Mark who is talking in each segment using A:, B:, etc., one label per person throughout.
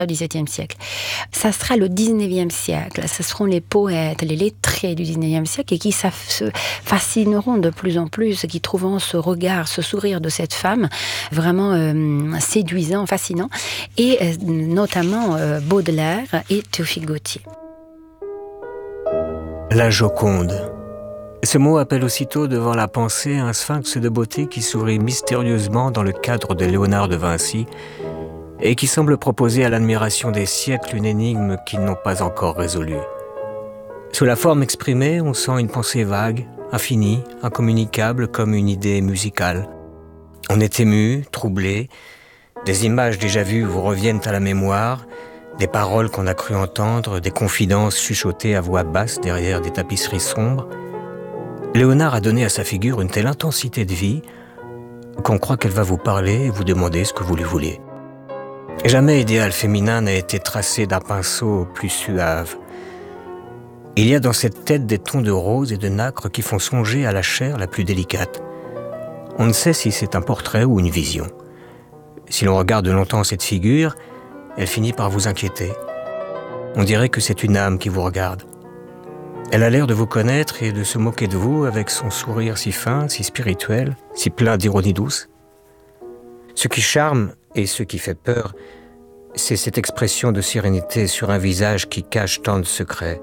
A: au XVIIe siècle. Ça sera le XIXe siècle. Ce seront les poètes, les lettrés du XIXe siècle et qui se fascineront de plus en plus, qui trouveront ce regard, ce sourire de cette femme vraiment séduisant, fascinant. Et notamment Baudelaire et Théophile Gautier.
B: La Joconde. Ce mot appelle aussitôt devant la pensée un sphinx de beauté qui sourit mystérieusement dans le cadre de Léonard de Vinci et qui semble proposer à l'admiration des siècles une énigme qu'ils n'ont pas encore résolue. Sous la forme exprimée, on sent une pensée vague, infinie, incommunicable comme une idée musicale. On est ému, troublé, des images déjà vues vous reviennent à la mémoire, des paroles qu'on a cru entendre, des confidences chuchotées à voix basse derrière des tapisseries sombres. Léonard a donné à sa figure une telle intensité de vie qu'on croit qu'elle va vous parler et vous demander ce que vous lui voulez. Jamais idéal féminin n'a été tracé d'un pinceau plus suave. Il y a dans cette tête des tons de rose et de nacre qui font songer à la chair la plus délicate. On ne sait si c'est un portrait ou une vision. Si l'on regarde longtemps cette figure, elle finit par vous inquiéter. On dirait que c'est une âme qui vous regarde. Elle a l'air de vous connaître et de se moquer de vous avec son sourire si fin, si spirituel, si plein d'ironie douce. Ce qui charme et ce qui fait peur, c'est cette expression de sérénité sur un visage qui cache tant de secrets.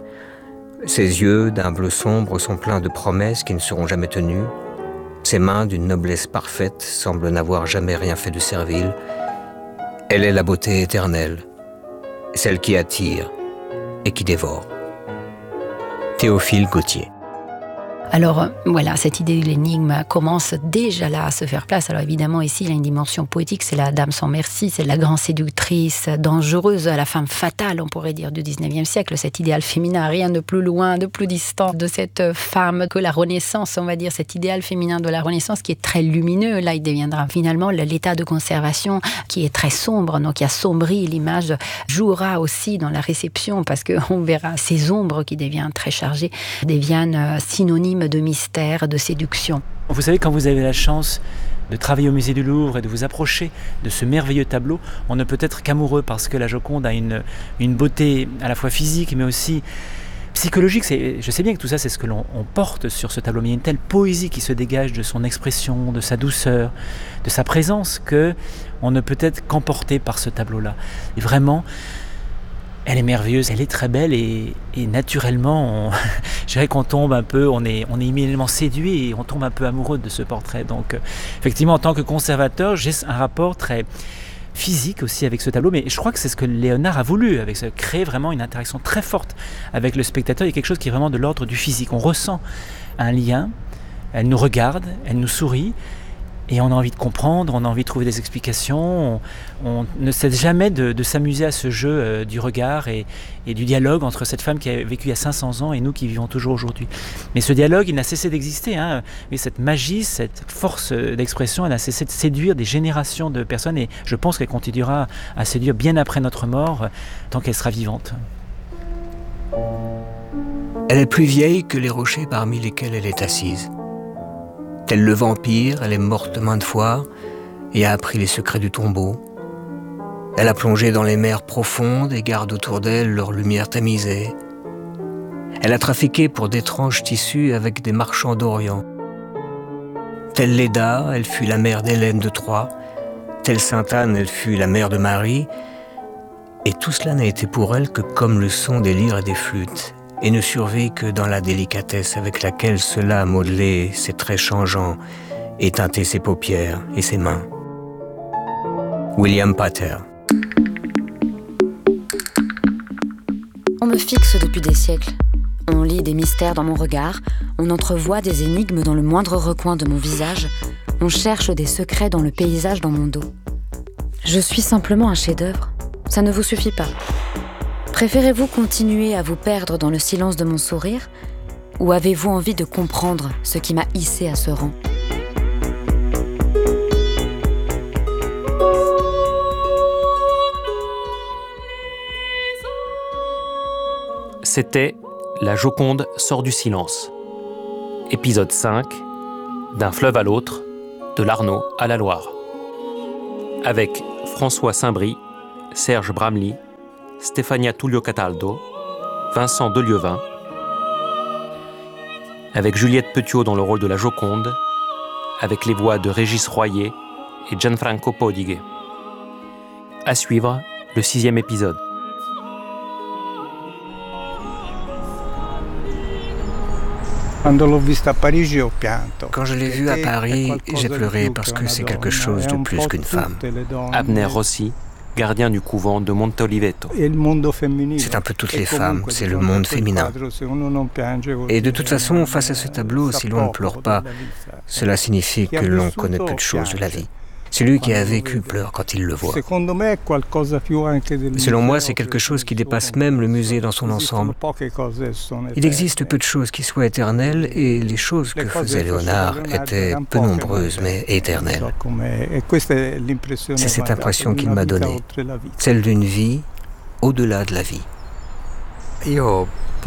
B: Ses yeux, d'un bleu sombre, sont pleins de promesses qui ne seront jamais tenues. Ses mains, d'une noblesse parfaite, semblent n'avoir jamais rien fait de servile. Elle est la beauté éternelle, celle qui attire et qui dévore. Théophile Gautier.
A: Alors voilà, cette idée de l'énigme commence déjà là à se faire place. Alors évidemment ici il y a une dimension poétique, c'est la dame sans merci, c'est la grande séductrice, dangereuse, la femme fatale on pourrait dire du 19e siècle, cet idéal féminin, rien de plus loin, de plus distant de cette femme que la Renaissance, on va dire, cet idéal féminin de la Renaissance qui est très lumineux. Là il deviendra finalement l'état de conservation qui est très sombre, donc qui assombrit l'image, jouera aussi dans la réception parce qu'on verra ces ombres qui deviennent très chargées, deviennent synonymes de mystère, de séduction.
C: Vous savez, quand vous avez la chance de travailler au musée du Louvre et de vous approcher de ce merveilleux tableau, on ne peut être qu'amoureux parce que la Joconde a une beauté à la fois physique mais aussi psychologique. Je sais bien que tout ça c'est ce que l'on porte sur ce tableau, mais il y a une telle poésie qui se dégage de son expression, de sa douceur, de sa présence, que on ne peut être qu'emporté par ce tableau-là. Et vraiment, elle est merveilleuse, elle est très belle et naturellement, je dirais qu'on tombe un peu, on est immédiatement séduit et on tombe un peu amoureux de ce portrait. Donc effectivement, en tant que conservateur, j'ai un rapport très physique aussi avec ce tableau, mais je crois que c'est ce que Léonard a voulu, avec ça, créer vraiment une interaction très forte avec le spectateur. Il y a quelque chose qui est vraiment de l'ordre du physique. On ressent un lien, elle nous regarde, elle nous sourit, et on a envie de comprendre, on a envie de trouver des explications. On ne cesse jamais de s'amuser à ce jeu du regard et du dialogue entre cette femme qui a vécu il y a 500 ans et nous qui vivons toujours aujourd'hui. Mais ce dialogue, il n'a cessé d'exister. Mais cette magie, cette force d'expression, elle n'a cessé de séduire des générations de personnes et je pense qu'elle continuera à séduire bien après notre mort, tant qu'elle sera vivante.
B: Elle est plus vieille que les rochers parmi lesquels elle est assise. Tel le vampire, elle est morte maintes fois et a appris les secrets du tombeau. Elle a plongé dans les mers profondes et garde autour d'elle leur lumière tamisée. Elle a trafiqué pour d'étranges tissus avec des marchands d'Orient. Telle Léda, elle fut la mère d'Hélène de Troie. Telle Sainte-Anne, elle fut la mère de Marie. Et tout cela n'a été pour elle que comme le son des lyres et des flûtes, et ne survit que dans la délicatesse avec laquelle cela a modelé ses traits changeants et teinté ses paupières et ses mains. William Pater.
D: On me fixe depuis des siècles. On lit des mystères dans mon regard, on entrevoit des énigmes dans le moindre recoin de mon visage, on cherche des secrets dans le paysage dans mon dos. Je suis simplement un chef-d'œuvre. Ça ne vous suffit pas. Préférez-vous continuer à vous perdre dans le silence de mon sourire ou avez-vous envie de comprendre ce qui m'a hissé à ce rang ?
E: C'était La Joconde sort du silence. Épisode 5, D'un fleuve à l'autre, de l'Arnaud à la Loire. Avec François Saint-Brie, Serge Bramley, Stefania Tullio Cataldo, Vincent Delieuvin, avec Juliette Petiot dans le rôle de la Joconde, avec les voix de Régis Royer et Gianfranco Podighe. À suivre, le 6e épisode.
B: Quand je l'ai vue à Paris, j'ai pleuré parce que c'est quelque chose de plus qu'une femme.
E: Abner Rossi, gardien du couvent de Monteoliveto.
B: C'est un peu toutes les femmes, c'est le monde féminin. Et de toute façon, face à ce tableau, si l'on ne pleure pas, cela signifie que l'on connaît peu de choses de la vie. Celui qui a vécu pleure quand il le voit. Selon moi, c'est quelque chose qui dépasse même le musée dans son ensemble. Il existe peu de choses qui soient éternelles et les choses que faisait Léonard étaient peu nombreuses mais éternelles. C'est cette impression qu'il m'a donnée, celle d'une vie au-delà de la vie.
F: Je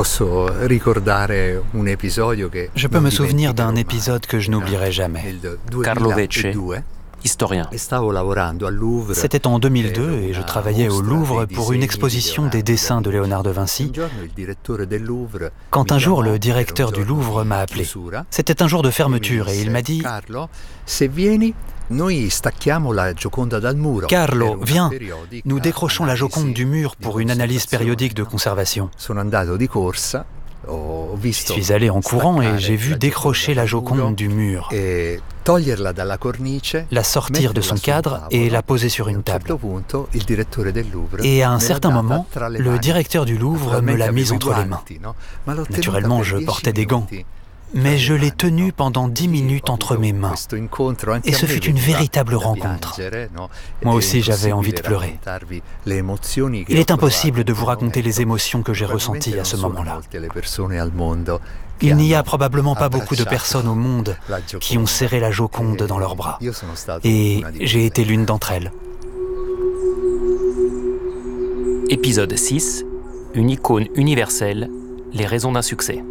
F: peux me souvenir d'un épisode que je n'oublierai jamais.
E: Carlo Vecce, historien.
F: C'était en 2002 et je travaillais au Louvre pour une exposition des dessins de Léonard de Vinci, quand un jour le directeur du Louvre m'a appelé. C'était un jour de fermeture et il m'a dit « Carlo, viens, nous décrochons la Joconde du mur pour une analyse périodique de conservation. » Je suis allé en courant et j'ai vu décrocher la Joconde du mur, la sortir de son cadre et la poser sur une table. Et à un certain moment, le directeur du Louvre me l'a mise entre les mains. Naturellement, je portais des gants. Mais je l'ai tenue pendant 10 minutes entre mes mains. Et ce fut une véritable rencontre. Moi aussi, j'avais envie de pleurer. Il est impossible de vous raconter les émotions que j'ai ressenties à ce moment-là. Il n'y a probablement pas beaucoup de personnes au monde qui ont serré la Joconde dans leurs bras. Et j'ai été l'une d'entre elles.
E: Épisode 6, une icône universelle, les raisons d'un succès.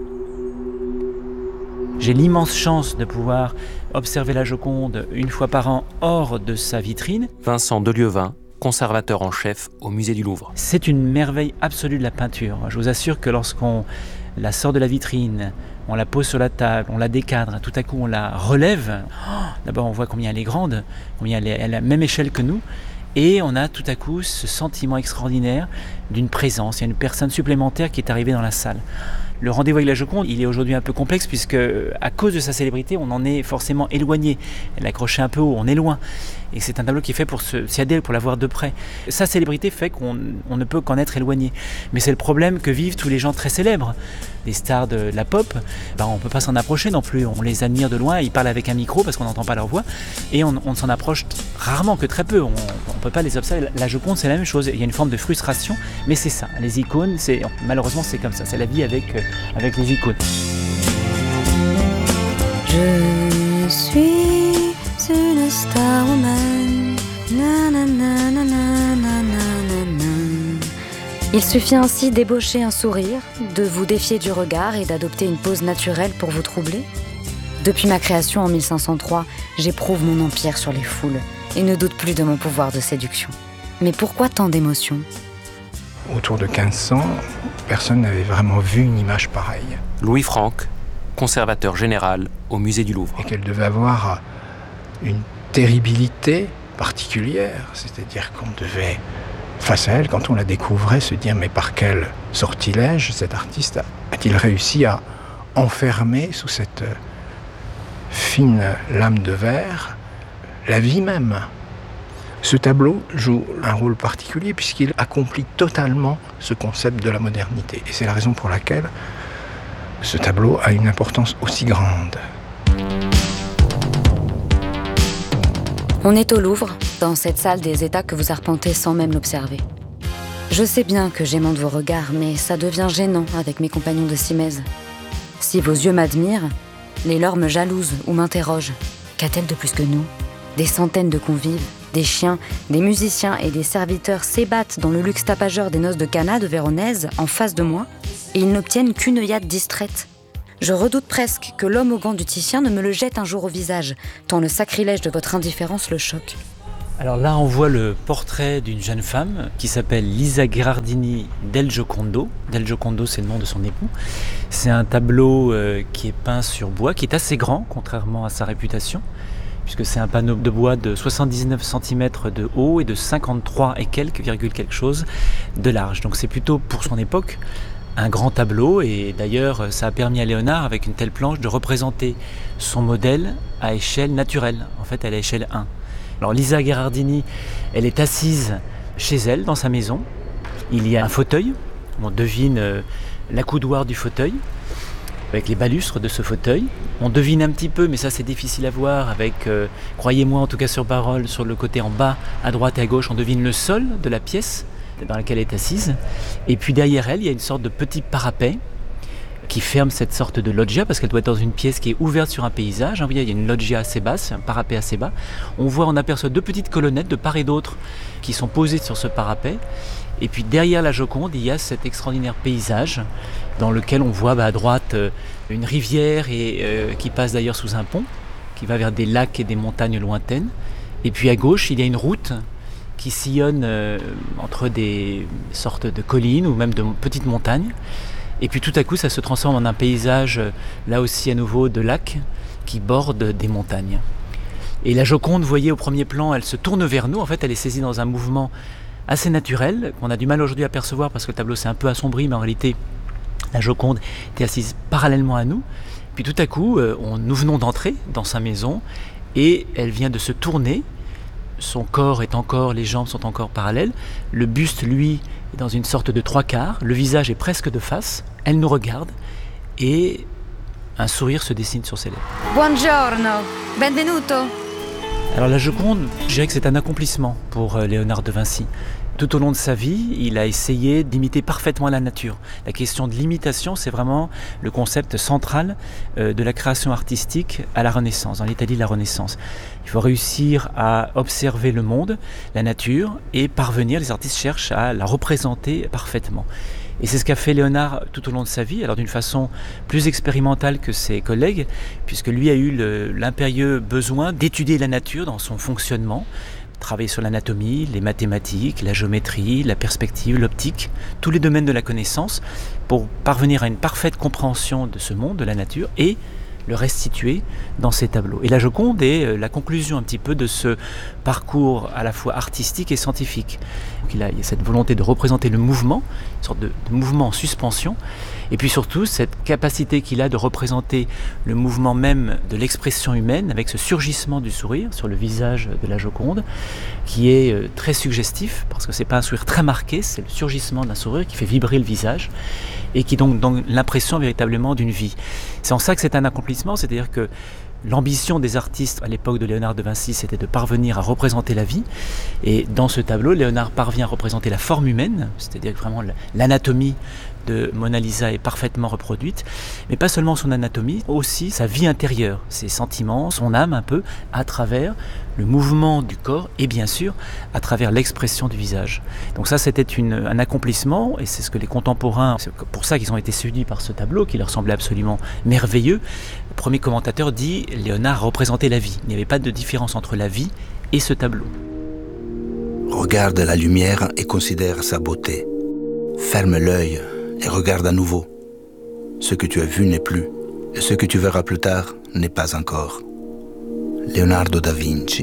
C: J'ai l'immense chance de pouvoir observer la Joconde une fois par an hors de sa vitrine.
E: Vincent Delieuvin, conservateur en chef au musée du Louvre.
C: C'est une merveille absolue de la peinture. Je vous assure que lorsqu'on la sort de la vitrine, on la pose sur la table, on la décadre, tout à coup on la relève. D'abord on voit combien elle est grande, combien elle est à la même échelle que nous. Et on a tout à coup ce sentiment extraordinaire d'une présence. Il y a une personne supplémentaire qui est arrivée dans la salle. Le rendez-vous avec la Joconde, il est aujourd'hui un peu complexe puisque, à cause de sa célébrité, on en est forcément éloigné. Elle est accrochée un peu haut, on est loin. Et c'est un tableau qui est fait pour s'y adhérer, pour la voir de près. Sa célébrité fait qu'on ne peut qu'en être éloigné. Mais c'est le problème que vivent tous les gens très célèbres. Les stars de la pop, on ne peut pas s'en approcher non plus. On les admire de loin, ils parlent avec un micro parce qu'on n'entend pas leur voix. Et on ne s'en approche rarement, que très peu. On ne peut pas les observer. La Joconde, c'est la même chose. Il y a une forme de frustration, mais c'est ça. Les icônes, malheureusement, c'est comme ça. C'est la vie avec les icônes.
D: Je suis une star woman. Il suffit ainsi d'ébaucher un sourire, de vous défier du regard et d'adopter une pose naturelle pour vous troubler. Depuis ma création en 1503, j'éprouve mon empire sur les foules et ne doute plus de mon pouvoir de séduction. Mais pourquoi tant d'émotions ?
G: Autour de 1500, personne n'avait vraiment vu une image pareille.
E: Louis Franck, conservateur général au musée du Louvre.
G: Et qu'elle devait avoir une terribilité particulière, c'est-à-dire qu'on devait, face à elle, quand on la découvrait, se dire mais par quel sortilège cet artiste a-t-il réussi à enfermer sous cette fine lame de verre la vie même. Ce tableau joue un rôle particulier puisqu'il accomplit totalement ce concept de la modernité. Et c'est la raison pour laquelle ce tableau a une importance aussi grande.
D: On est au Louvre, dans cette salle des États que vous arpentez sans même l'observer. Je sais bien que j'aimante vos regards, mais ça devient gênant avec mes compagnons de Simèse. Si vos yeux m'admirent, les leurs me jalousent ou m'interrogent. Qu'a-t-elle de plus que nous ? Des centaines de convives, des chiens, des musiciens et des serviteurs s'ébattent dans le luxe tapageur des noces de Cana de Véronèse, en face de moi, et ils n'obtiennent qu'une œillade distraite. Je redoute presque que l'homme au gant du Titien ne me le jette un jour au visage, tant le sacrilège de votre indifférence le choque.
C: Alors là, on voit le portrait d'une jeune femme qui s'appelle Lisa Gherardini del Giocondo. Del Giocondo, c'est le nom de son époux. C'est un tableau qui est peint sur bois, qui est assez grand, contrairement à sa réputation, puisque c'est un panneau de bois de 79 cm de haut et de 53 et quelque chose de large. Donc c'est plutôt, pour son époque, un grand tableau, et d'ailleurs ça a permis à Léonard, avec une telle planche, de représenter son modèle à échelle naturelle, en fait à l'échelle 1. Alors Lisa Gherardini, elle est assise chez elle, dans sa maison. Il y a un fauteuil, on devine l'accoudoir du fauteuil, avec les balustres de ce fauteuil. On devine un petit peu, mais ça c'est difficile à voir, avec, croyez-moi en tout cas sur parole, sur le côté en bas, à droite et à gauche, on devine le sol de la pièce dans laquelle elle est assise. Et puis derrière elle, il y a une sorte de petit parapet qui ferme cette sorte de loggia, parce qu'elle doit être dans une pièce qui est ouverte sur un paysage. Vous voyez, il y a une loggia assez basse, un parapet assez bas. On aperçoit 2 petites colonnettes de part et d'autre qui sont posées sur ce parapet. Et puis derrière la Joconde, il y a cet extraordinaire paysage dans lequel on voit à droite une rivière qui passe d'ailleurs sous un pont, qui va vers des lacs et des montagnes lointaines. Et puis à gauche, il y a une route qui sillonne entre des sortes de collines ou même de petites montagnes. Et puis tout à coup, ça se transforme en un paysage, là aussi à nouveau, de lacs qui bordent des montagnes. Et la Joconde, vous voyez au premier plan, elle se tourne vers nous. En fait, elle est saisie dans un mouvement assez naturel, qu'on a du mal aujourd'hui à percevoir parce que le tableau s'est un peu assombri, mais en réalité, la Joconde était assise parallèlement à nous. Puis tout à coup, nous venons d'entrer dans sa maison et elle vient de se tourner. Son corps est encore, les jambes sont encore parallèles. Le buste, lui, est dans une sorte de 3/4. Le visage est presque de face. Elle nous regarde et un sourire se dessine sur ses lèvres.
D: Buongiorno, benvenuto.
C: Alors la Joconde, je dirais que c'est un accomplissement pour Léonard de Vinci. Tout au long de sa vie, il a essayé d'imiter parfaitement la nature. La question de l'imitation, c'est vraiment le concept central de la création artistique à la Renaissance, dans l'Italie de la Renaissance. Il faut réussir à observer le monde, la nature, et parvenir, les artistes cherchent à la représenter parfaitement. Et c'est ce qu'a fait Léonard tout au long de sa vie, alors d'une façon plus expérimentale que ses collègues, puisque lui a eu l'impérieux besoin d'étudier la nature dans son fonctionnement, travailler sur l'anatomie, les mathématiques, la géométrie, la perspective, l'optique, tous les domaines de la connaissance, pour parvenir à une parfaite compréhension de ce monde, de la nature, et le restituer dans ses tableaux. Et la Joconde est la conclusion un petit peu de ce parcours à la fois artistique et scientifique. Donc il y a cette volonté de représenter le mouvement, une sorte de mouvement en suspension, et puis surtout cette capacité qu'il a de représenter le mouvement même de l'expression humaine avec ce surgissement du sourire sur le visage de la Joconde, qui est très suggestif, parce que c'est pas un sourire très marqué, c'est le surgissement d'un sourire qui fait vibrer le visage, et qui donc donne l'impression véritablement d'une vie. C'est en ça que c'est un accomplissement, c'est-à-dire que l'ambition des artistes à l'époque de Léonard de Vinci, c'était de parvenir à représenter la vie. Et dans ce tableau, Léonard parvient à représenter la forme humaine, c'est-à-dire que vraiment l'anatomie de Mona Lisa est parfaitement reproduite, mais pas seulement son anatomie, aussi sa vie intérieure, ses sentiments, son âme un peu, à travers le mouvement du corps et bien sûr à travers l'expression du visage. Donc ça c'était un accomplissement, et c'est ce que les contemporains, c'est pour ça qu'ils ont été séduits par ce tableau qui leur semblait absolument merveilleux. Le premier commentateur dit « Léonard représentait la vie ». Il n'y avait pas de différence entre la vie et ce tableau.
H: Regarde la lumière et considère sa beauté. Ferme l'œil et regarde à nouveau. Ce que tu as vu n'est plus, et ce que tu verras plus tard n'est pas encore. Leonardo da Vinci.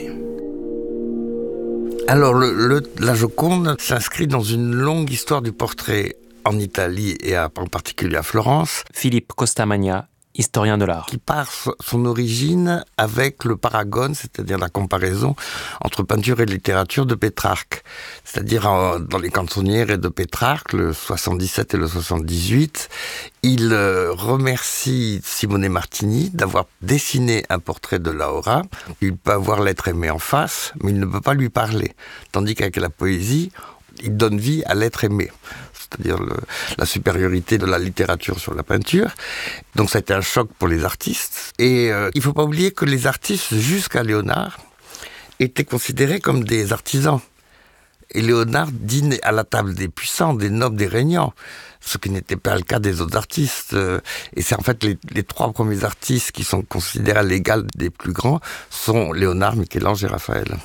I: Alors, la Joconde s'inscrit dans une longue histoire du portrait en Italie et en particulier à Florence.
E: Philippe Costamagna, historien de l'art.
I: Qui part son origine avec le paragone, c'est-à-dire la comparaison entre peinture et littérature de Pétrarque. C'est-à-dire dans les canzoniere de Pétrarque, le 77 et le 78, il remercie Simone Martini d'avoir dessiné un portrait de Laura. Il peut avoir l'être aimé en face, mais il ne peut pas lui parler. Tandis qu'avec la poésie, il donne vie à l'être aimé, c'est-à-dire la supériorité de la littérature sur la peinture. Donc ça a été un choc pour les artistes. Et il ne faut pas oublier que les artistes, jusqu'à Léonard, étaient considérés comme des artisans. Et Léonard dîne à la table des puissants, des nobles, des régnants, ce qui n'était pas le cas des autres artistes. Et c'est en fait les 3 premiers artistes qui sont considérés à l'égal des plus grands sont Léonard, Michel-Ange et Raphaël.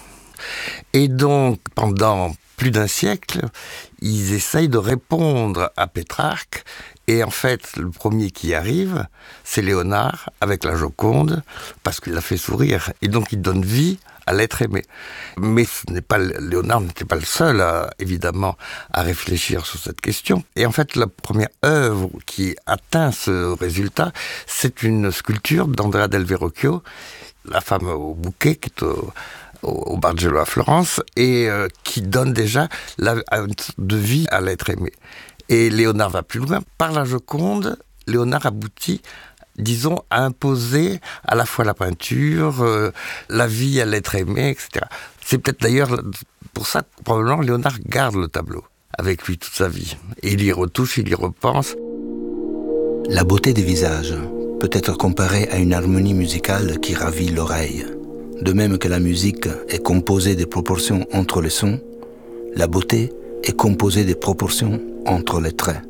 I: Et donc, pendant plus d'un siècle, ils essayent de répondre à Pétrarque. Et en fait, le premier qui arrive, c'est Léonard, avec la Joconde, parce qu'il l'a fait sourire. Et donc, il donne vie à l'être aimé. Mais Léonard n'était pas le seul, évidemment, à réfléchir sur cette question. Et en fait, la première œuvre qui atteint ce résultat, c'est une sculpture d'Andrea del Verrocchio, la femme au bouquet, qui est au Bargello à Florence, et qui donne déjà de vie à l'être aimé. Et Léonard va plus loin. Par la Joconde, Léonard aboutit, disons, à imposer à la fois la peinture, la vie à l'être aimé, etc. C'est peut-être d'ailleurs pour ça que probablement Léonard garde le tableau avec lui toute sa vie. Et il y retouche, il y repense.
H: La beauté des visages peut être comparée à une harmonie musicale qui ravit l'oreille. De même que la musique est composée des proportions entre les sons, la beauté est composée des proportions entre les traits.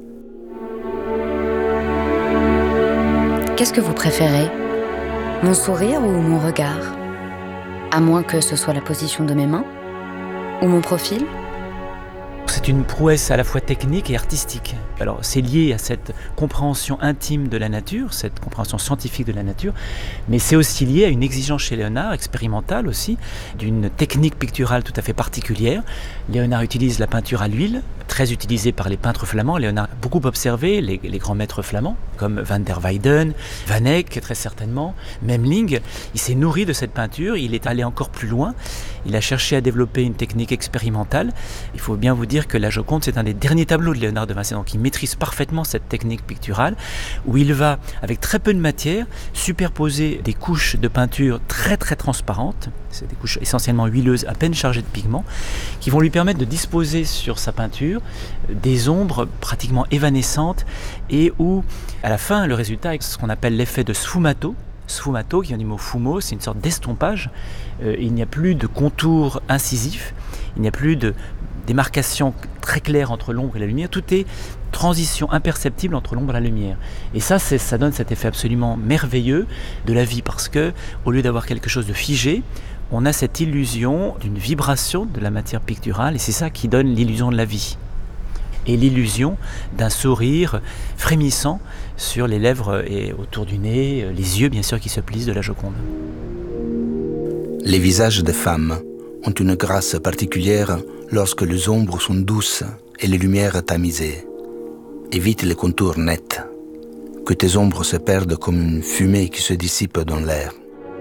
D: Qu'est-ce que vous préférez ? Mon sourire ou mon regard ? À moins que ce soit la position de mes mains ? Ou mon profil ?
C: C'est une prouesse à la fois technique et artistique. Alors c'est lié à cette compréhension intime de la nature, cette compréhension scientifique de la nature, mais c'est aussi lié à une exigence chez Léonard, expérimentale aussi, d'une technique picturale tout à fait particulière. Léonard utilise la peinture à l'huile, très utilisée par les peintres flamands. Léonard a beaucoup observé les grands maîtres flamands, comme Van der Weyden, Van Eyck très certainement, Memling. Il s'est nourri de cette peinture, il est allé encore plus loin, il a cherché à développer une technique expérimentale. Il faut bien vous dire que la Joconde, c'est un des derniers tableaux de Léonard de Vinci, donc il maîtrise parfaitement cette technique picturale, où il va, avec très peu de matière, superposer des couches de peinture très très transparentes, c'est des couches essentiellement huileuses, à peine chargées de pigments, qui vont lui permettre de disposer sur sa peinture des ombres pratiquement évanescentes, et où, à la fin, le résultat est ce qu'on appelle l'effet de sfumato. Sfumato, qui vient du mot fumo, c'est une sorte d'estompage. Il n'y a plus de contours incisifs, il n'y a plus de démarcation très claire entre l'ombre et la lumière, tout est transition imperceptible entre l'ombre et la lumière. Et ça donne cet effet absolument merveilleux de la vie, parce que, au lieu d'avoir quelque chose de figé, on a cette illusion d'une vibration de la matière picturale, et c'est ça qui donne l'illusion de la vie. Et l'illusion d'un sourire frémissant sur les lèvres et autour du nez, les yeux bien sûr qui se plissent de la Joconde.
H: Les visages des femmes ont une grâce particulière lorsque les ombres sont douces et les lumières tamisées. Évite les contours nets, que tes ombres se perdent comme une fumée qui se dissipe dans l'air.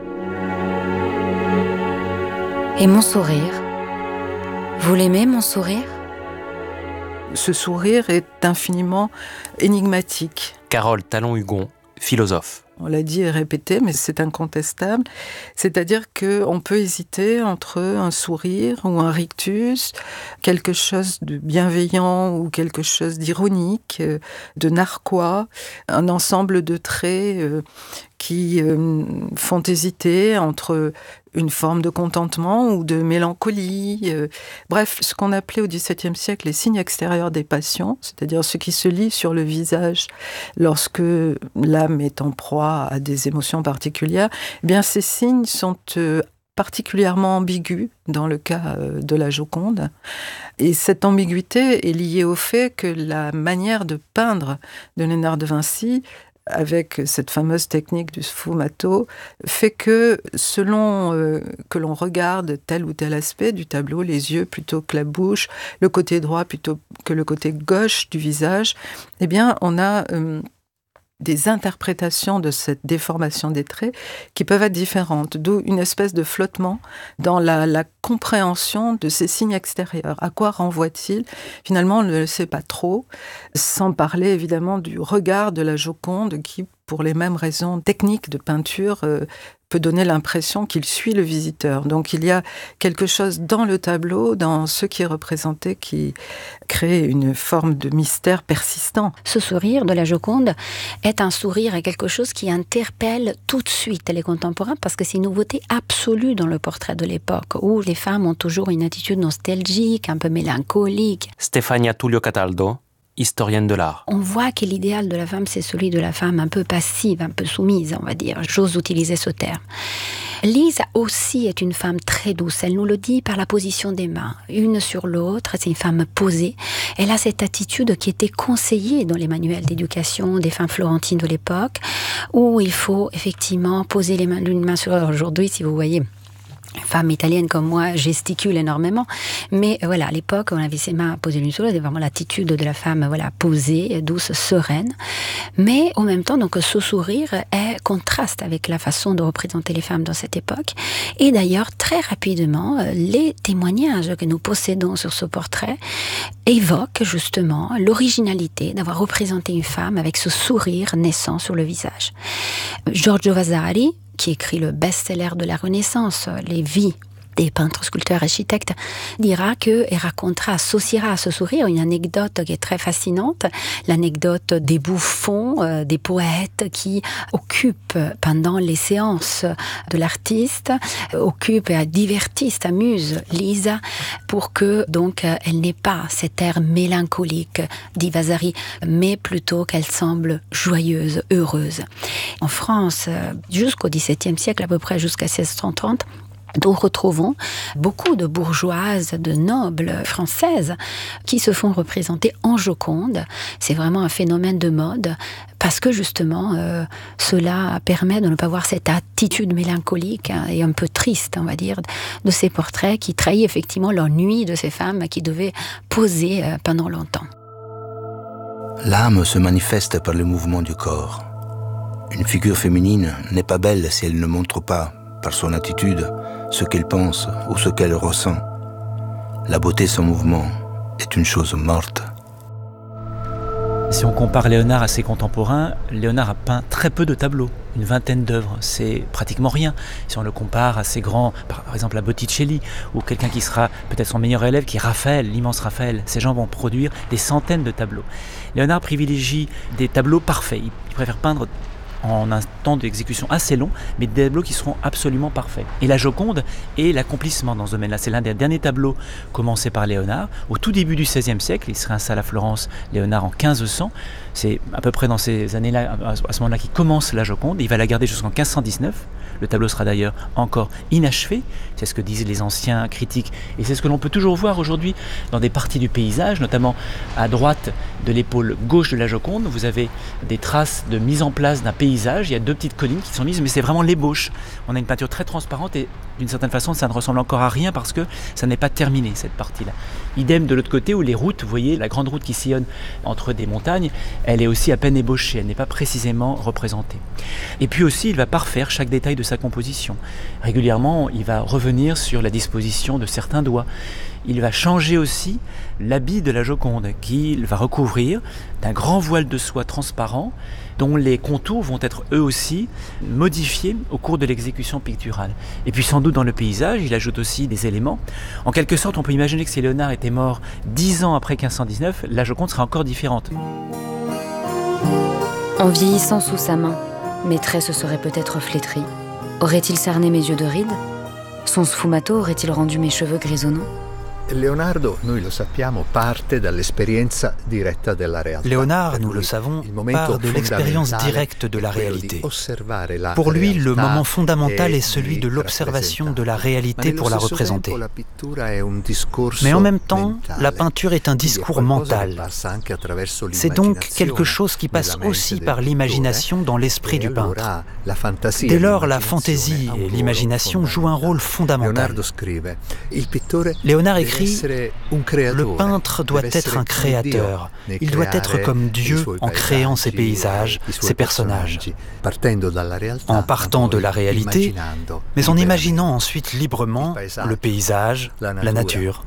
D: Et mon sourire ? Vous l'aimez, mon sourire ?
J: Ce sourire est infiniment énigmatique.
E: Carole Talon-Hugon, philosophe.
J: On l'a dit et répété, mais c'est incontestable. C'est-à-dire qu'on peut hésiter entre un sourire ou un rictus, quelque chose de bienveillant ou quelque chose d'ironique, de narquois, un ensemble de traits qui font hésiter entre une forme de contentement ou de mélancolie. Bref, ce qu'on appelait au XVIIe siècle les signes extérieurs des passions, c'est-à-dire ce qui se lit sur le visage lorsque l'âme est en proie à des émotions particulières. Eh bien, ces signes sont particulièrement ambigus dans le cas de la Joconde. Et cette ambiguïté est liée au fait que la manière de peindre de Léonard de Vinci, avec cette fameuse technique du sfumato, fait que selon que l'on regarde tel ou tel aspect du tableau, les yeux plutôt que la bouche, le côté droit plutôt que le côté gauche du visage, eh bien on a des interprétations de cette déformation des traits qui peuvent être différentes, d'où une espèce de flottement dans la compréhension de ces signes extérieurs. À quoi renvoie-t-il ? Finalement, on ne le sait pas trop, sans parler évidemment du regard de la Joconde qui, pour les mêmes raisons techniques de peinture, peut donner l'impression qu'il suit le visiteur. Donc il y a quelque chose dans le tableau, dans ce qui est représenté, qui crée une forme de mystère persistant.
A: Ce sourire de la Joconde est un sourire et quelque chose qui interpelle tout de suite les contemporains, parce que c'est une nouveauté absolue dans le portrait de l'époque, où les femmes ont toujours une attitude nostalgique, un peu mélancolique.
E: Stefania Tullio Cataldo, historienne de l'art.
A: On voit que l'idéal de la femme, c'est celui de la femme un peu passive, un peu soumise, on va dire. J'ose utiliser ce terme. Lisa aussi est une femme très douce. Elle nous le dit par la position des mains, une sur l'autre. C'est une femme posée. Elle a cette attitude qui était conseillée dans les manuels d'éducation des femmes florentines de l'époque, où il faut effectivement poser les mains l'une main sur l'autre. Aujourd'hui, si vous voyez... Une femme italienne comme moi gesticule énormément, mais voilà, à l'époque, on avait ses mains posées l'une sur l'autre, c'était vraiment l'attitude de la femme, voilà, posée, douce, sereine. Mais en même temps, donc, ce sourire est contraste avec la façon de représenter les femmes dans cette époque. Et d'ailleurs, très rapidement, les témoignages que nous possédons sur ce portrait évoquent justement l'originalité d'avoir représenté une femme avec ce sourire naissant sur le visage. Giorgio Vasari, qui écrit le best-seller de la Renaissance, les vies des peintres, sculpteurs, architectes, dira que et racontera, associera à ce sourire une anecdote qui est très fascinante, l'anecdote des bouffons, des poètes qui occupent pendant les séances de l'artiste, occupent et divertissent, amusent Lisa pour que donc elle n'ait pas cet air mélancolique, dit Vasari, mais plutôt qu'elle semble joyeuse, heureuse. En France, jusqu'au XVIIe siècle, à peu près jusqu'à 1630, nous retrouvons beaucoup de bourgeoises, de nobles françaises qui se font représenter en Joconde. C'est vraiment un phénomène de mode parce que justement, cela permet de ne pas voir cette attitude mélancolique et un peu triste, on va dire, de ces portraits qui trahit effectivement l'ennui de ces femmes qui devaient poser pendant longtemps.
H: L'âme se manifeste par le mouvement du corps. Une figure féminine n'est pas belle si elle ne montre pas, par son attitude, ce qu'elle pense ou ce qu'elle ressent. La beauté sans mouvement est une chose morte.
C: Si on compare Léonard à ses contemporains, Léonard a peint très peu de tableaux, une vingtaine d'œuvres, c'est pratiquement rien. Si on le compare à ses grands, par exemple à Botticelli, ou quelqu'un qui sera peut-être son meilleur élève, qui est Raphaël, l'immense Raphaël, ces gens vont produire des centaines de tableaux. Léonard privilégie des tableaux parfaits, il préfère peindre en un temps d'exécution assez long, mais des tableaux qui seront absolument parfaits. Et la Joconde est l'accomplissement dans ce domaine-là. C'est l'un des derniers tableaux commencés par Léonard. Au tout début du XVIe siècle, il se réinstalle à Florence, Léonard, en 1500. C'est à peu près dans ces années-là, à ce moment-là, qu'il commence la Joconde. Il va la garder jusqu'en 1519. Le tableau sera d'ailleurs encore inachevé. C'est ce que disent les anciens critiques. Et c'est ce que l'on peut toujours voir aujourd'hui dans des parties du paysage, notamment à droite de l'épaule gauche de la Joconde. Vous avez des traces de mise en place d'un paysage. Il y a deux petites collines qui sont mises, mais c'est vraiment l'ébauche. On a une peinture très transparente et d'une certaine façon, ça ne ressemble encore à rien parce que ça n'est pas terminé, cette partie-là. Idem de l'autre côté où les routes, vous voyez, la grande route qui sillonne entre des montagnes, elle est aussi à peine ébauchée, elle n'est pas précisément représentée. Et puis aussi, il va parfaire chaque détail de sa composition. Régulièrement, il va revenir sur la disposition de certains doigts. Il va changer aussi l'habit de la Joconde, qu'il va recouvrir d'un grand voile de soie transparent, dont les contours vont être eux aussi modifiés au cours de l'exécution picturale. Et puis sans doute dans le paysage, il ajoute aussi des éléments. En quelque sorte, on peut imaginer que si Léonard était mort 10 ans après 1519, la Joconde serait encore différente.
D: En vieillissant sous sa main, mes traits se seraient peut-être flétris. Aurait-il cerné mes yeux de rides? Son sfumato aurait-il rendu mes cheveux grisonnants?
F: Léonard, nous le savons, part de l'expérience directe de la réalité. Pour lui, le moment fondamental est celui de l'observation de la réalité pour la représenter. Mais en même temps, la peinture est un discours mental. C'est donc quelque chose qui passe aussi par l'imagination dans l'esprit du peintre. Dès lors, la fantaisie et l'imagination jouent un rôle fondamental. Léonard écrit: le peintre doit être un créateur. Il doit être comme Dieu en créant ses paysages, ses personnages, en partant de la réalité, mais en imaginant ensuite librement le paysage, la nature.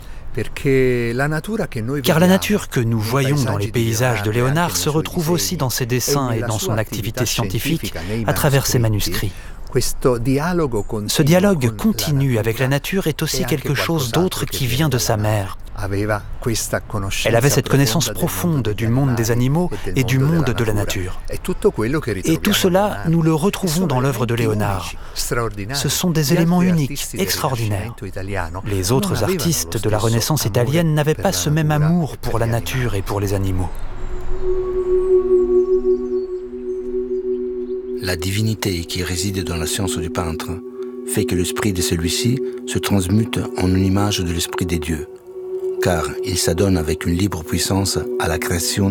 F: Car la nature que nous voyons dans les paysages de Léonard se retrouve aussi dans ses dessins et dans son activité scientifique à travers ses manuscrits. Ce dialogue continu avec la nature est aussi quelque chose d'autre qui vient de sa mère. Elle avait cette connaissance profonde du monde des animaux et du monde de la nature. Et tout cela, nous le retrouvons dans l'œuvre de Léonard. Ce sont des éléments uniques, extraordinaires. Les autres artistes de la Renaissance italienne n'avaient pas ce même amour pour la nature et pour les animaux.
H: La divinité qui réside dans la science du peintre fait que l'esprit de celui-ci se transmute en une image de l'esprit des dieux, car il s'adonne avec une libre puissance à la création